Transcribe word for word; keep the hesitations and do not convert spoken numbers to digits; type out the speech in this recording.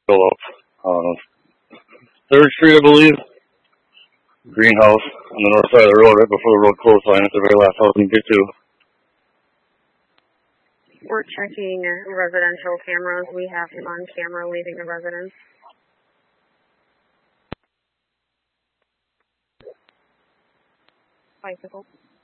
go up. Uh, Third Street, I believe. Greenhouse on the north side of the road, right before the road clothesline. It's the very last house you get to. We're checking residential cameras. We have him on camera leaving the residence. Bicycle.